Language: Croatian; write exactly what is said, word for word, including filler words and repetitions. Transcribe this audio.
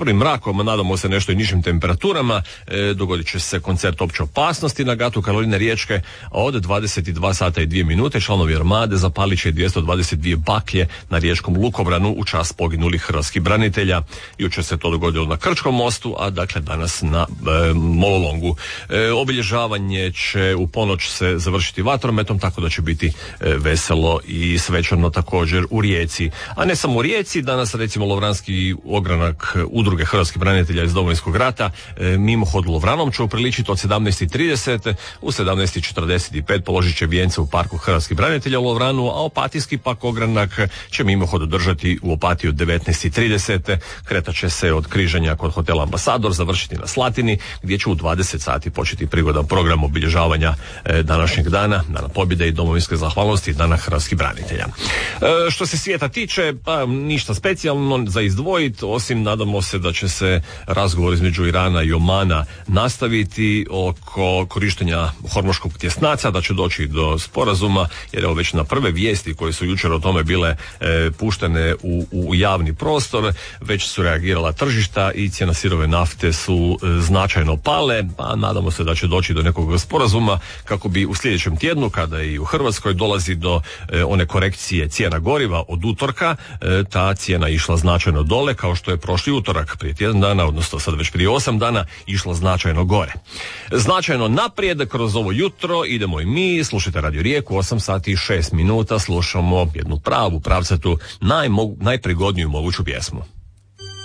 prvim mrakom, nadamo se nešto i nižim temperaturama, e, dogodit će se koncert opće opasnosti na gatu Karoline Riječke od dvadeset dva sata i dvije minute. Članovi Armade zapalit će dvjesto dvadeset dvije baklje na riječkom lukobranu u čast poginulih hrvatskih branitelja. Jučer se to dogodilo na Krčkom mostu, a dakle danas na e, Mololongu. E, obilježavanje će u ponoć se završiti vatrometom, tako da će biti e, veselo i svečano također u Rijeci. A ne samo u Rijeci, danas recimo Lovranski ogranak Udruge hrvatskih branitelja iz Domovinskog rata e, mimohod Lovranom će upriličiti od sedamnaest i trideset. U sedamnaest i četrdeset pet položit će vijence u parku hrvatskih branitelja u Lovranu, a Opatijski pak ogranak će mimohod održati u Opatiji od devetnaest i trideset. Kretat će se od križanja kod hotela Ambasador, završiti na Slatini, gdje će u dvadeset sati početi prigodan program obilježavanja e, današnjeg dana, Dana pobjede i domovinske zahvalnosti i Dana hrvatskih branitelja. E, što se svijeta tiče, pa ništa specijalno za izdvojiti, osim nadamo se da će se razgovor između Irana i Omana nastaviti oko korištenja hormoškog tjesnaca, da će doći do sporazuma, jer evo već na prve vijesti koje su jučer o tome bile e, puštene u, u javni prostor, već su reagirala tržišta i cijena sirove nafte su e, značajno pale, pa nadamo se da će doći do nekog sporazuma kako bi u sljedećem tjednu, kada i u Hrvatskoj dolazi do e, one korekcije cijena goriva od utorka, e, ta cijena išla značajno dole, kao što je prošli utorak prije tjedan dana, odnosno sad već prije osam dana, išla značajno gore. Značajno naprijed kroz ovo jutro idemo i mi, slušajte Radio Rijeku, osam sati i šest minuta, slušamo jednu pravu, pravcatu, najmo, najprigodniju moguću pjesmu.